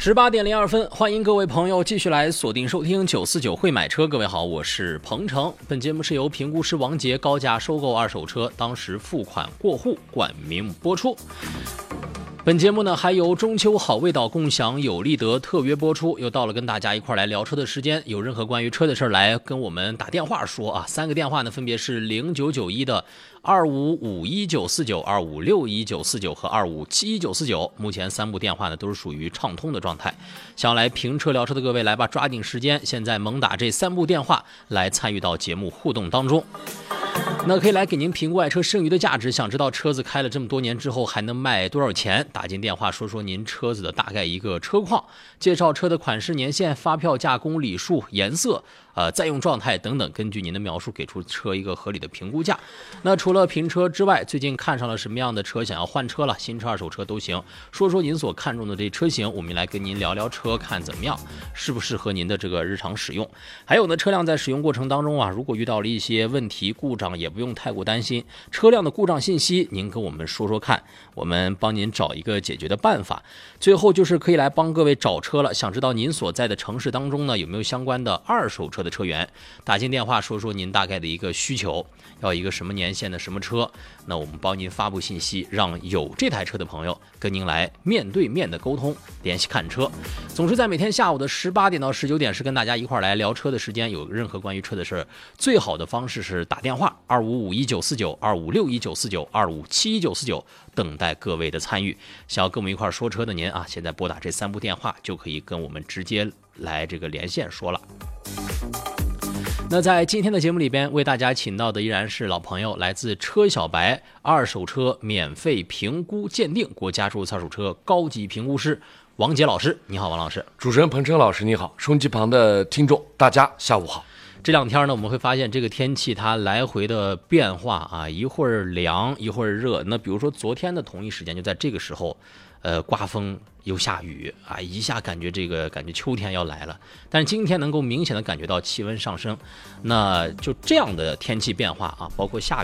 18:02，欢迎各位朋友继续来锁定收听949会买车。各位好，我是鹏程。本节目是由评估师王杰高价收购二手车，当时付款过户冠名播出。本节目呢还有中秋好味道共享有利得特约播出。又到了跟大家一块来聊车的时间，有任何关于车的事来跟我们打电话说啊，3个电话呢分别是0991的255199、256199和257949。目前3部电话呢都是属于畅通的状态。想要来评车聊车的各位来吧，抓紧时间，现在猛打这3部电话来参与到节目互动当中。那可以来给您评估爱车剩余的价值，想知道车子开了这么多年之后还能卖多少钱？打进电话说说您车子的大概一个车况，介绍车的款式、年限、发票价、公里数、颜色、在用状态等等，根据您的描述给出车一个合理的评估价。那除了评车之外，最近看上了什么样的车，想要换车了，新车、二手车都行，说说您所看中的这车型，我们来跟您聊聊车，看怎么样，适不适合您的这个日常使用。还有呢，车辆在使用过程当中啊，如果遇到了一些问题故障，也不用太过担心，车辆的故障信息您跟我们说说看，我们帮您找一个解决的办法。最后就是可以来帮各位找车了，想知道您所在的城市当中呢有没有相关的二手车的车源，打进电话说说您大概的一个需求，要一个什么年限的什么车，那我们帮您发布信息，让有这台车的朋友跟您来面对面的沟通联系看车。总之在每天下午的18点到19点是跟大家一块来聊车的时间，有任何关于车的事，最好的方式是打电话255199、256199、257199，等待各位的参与。想要跟我们一块说车的您啊，现在拨打这3部电话就可以跟我们直接来这个连线说了。那在今天的节目里边，为大家请到的依然是老朋友，来自车小白二手车免费评估鉴定国家注册二手车高级评估师王杰老师。你好，王老师。 主持人彭程老师你好，收音机旁的听众大家下午好。 这2天呢，我们会发现这个天气它来回的变化啊，一会儿凉一会儿热。那比如说昨天的同一时间，就在这个时候，刮风又下雨啊，一下感觉秋天要来了。但是今天能够明显的感觉到气温上升，那就这样的天气变化啊，包括下雨